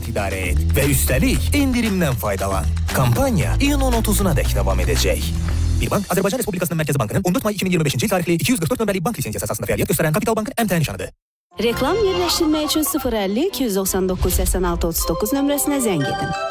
saat idarə et və üstəlik endirimdən faydalan. Kampaniya iyunun 30-una dək davam edəcək. Bir bank, Azərbaycan Respublikasının Mərkəzi Bankının 14 may 2025-ci il tarixli 244 nömrəli bank lisensiyası əsasında fəaliyyət göstərən Kapital Bankın əmtəə nişanıdır. Reklam yerləşdirmək üçün 050 299 86 39 nömrəsinə zəng edin.